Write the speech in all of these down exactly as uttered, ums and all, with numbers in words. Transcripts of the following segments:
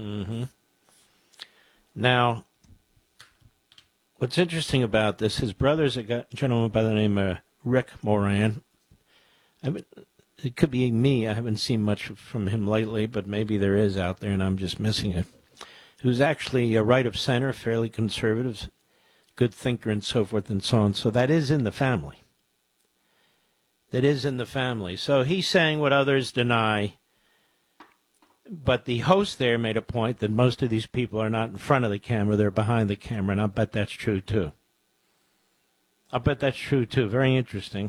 Mm-hmm. Now, what's interesting about this, his brother's a guy, gentleman by the name of Rick Moran. I mean, it could be me. I haven't seen much from him lately, but maybe there is out there, and I'm just missing it. Who's actually a right of center, fairly conservative, good thinker, and so forth and so on. So that is in the family. That is in the family. So he's saying what others deny. But the host there made a point that most of these people are not in front of the camera, they're behind the camera, and I bet that's true, too. I bet that's true, too. Very interesting.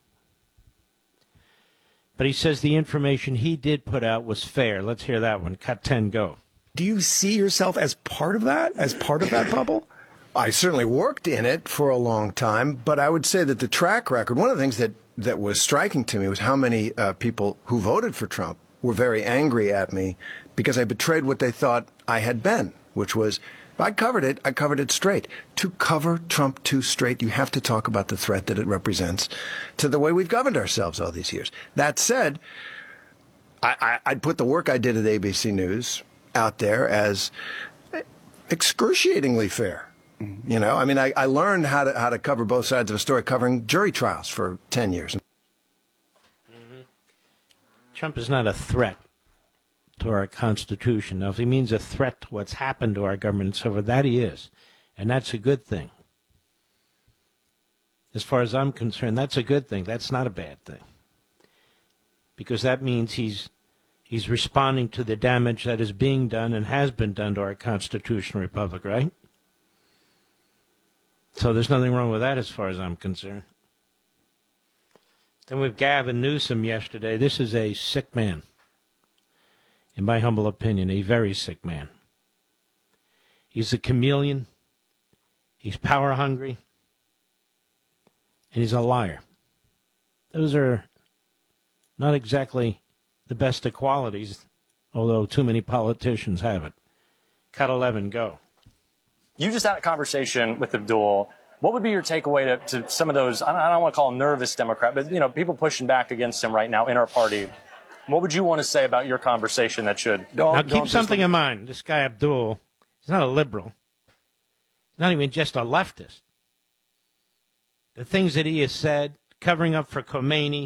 But he says the information he did put out was fair. Let's hear that one. Cut ten, go. Do you see yourself as part of that, as part of that bubble? I certainly worked in it for a long time, but I would say that the track record, one of the things that, that was striking to me was how many uh, people who voted for Trump were very angry at me because I betrayed what they thought I had been, which was, I covered it, I covered it straight. To cover Trump too straight, you have to talk about the threat that it represents to the way we've governed ourselves all these years. That said, I, I, I'd put the work I did at A B C News out there as excruciatingly fair. You know, I mean, I, I learned how to how to cover both sides of a story, covering jury trials for ten years. Mm-hmm. Trump is not a threat to our Constitution. Now, if he means a threat to what's happened to our government and so forth, that he is. And that's a good thing. As far as I'm concerned, that's a good thing. That's not a bad thing. Because that means he's he's responding to the damage that is being done and has been done to our constitutional republic, right? So there's nothing wrong with that as far as I'm concerned. Then with Gavin Newsom yesterday, this is a sick man. In my humble opinion, a very sick man. He's a chameleon. He's power hungry. And he's a liar. Those are not exactly the best of qualities, although too many politicians have it. Cut eleven, go. You just had a conversation with Abdul. What would be your takeaway to, to some of those, I don't, I don't want to call them nervous Democrat, but, you know, people pushing back against him right now in our party? What would you want to say about your conversation that should... Don't, now, keep don't something just... in mind. This guy, Abdul, he's not a liberal. He's not even just a leftist. The things that he has said, covering up for Khomeini,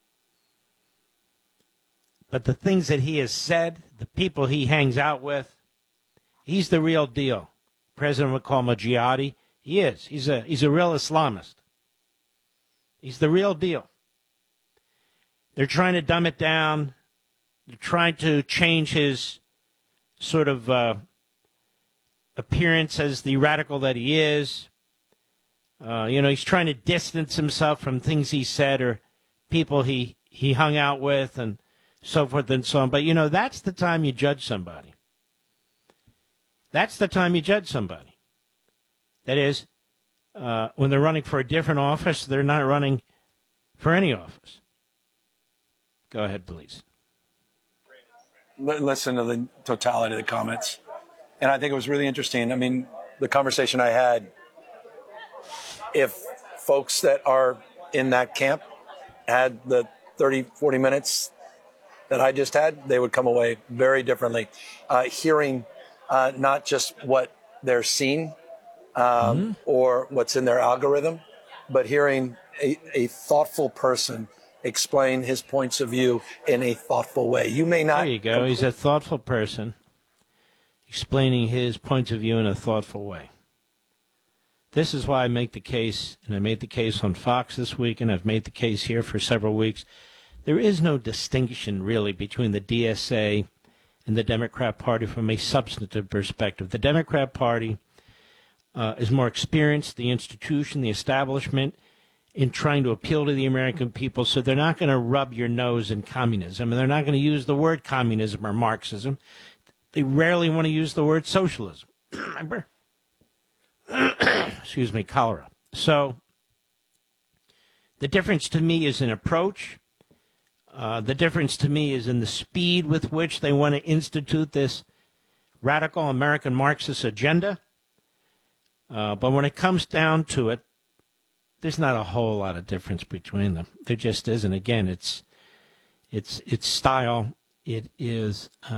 but the things that he has said, the people he hangs out with, he's the real deal. President would call him a jihadi. He is. He's a he's a real Islamist. He's the real deal. They're trying to dumb it down. They're trying to change his sort of uh, appearance as the radical that he is. Uh, you know, he's trying to distance himself from things he said or people he, he hung out with and so forth and so on. But, you know, that's the time you judge somebody. That's the time you judge somebody. That is, uh, when they're running for a different office, they're not running for any office. Go ahead, please. Listen to the totality of the comments. And I think it was really interesting. I mean, the conversation I had, if folks that are in that camp had the thirty, forty minutes that I just had, they would come away very differently. Uh, hearing uh, not just what they're seeing um, mm-hmm. or what's in their algorithm, but hearing a, a thoughtful person explain his points of view in a thoughtful way. You may not... There you go. He's a thoughtful person explaining his points of view in a thoughtful way. This is why I make the case, and I made the case on Fox this week, and I've made the case here for several weeks. There is no distinction, really, between the D S A and the Democrat Party from a substantive perspective. The Democrat Party uh, is more experienced, the institution, the establishment, in trying to appeal to the American people, so they're not going to rub your nose in communism, and they're not going to use the word communism or Marxism. They rarely want to use the word socialism. Remember? Excuse me, cholera. So the difference to me is in approach. Uh, the difference to me is in the speed with which they want to institute this radical American Marxist agenda. Uh, but when it comes down to it, there's not a whole lot of difference between them. There just isn't. Again, it's it's it's style. It is. Uh,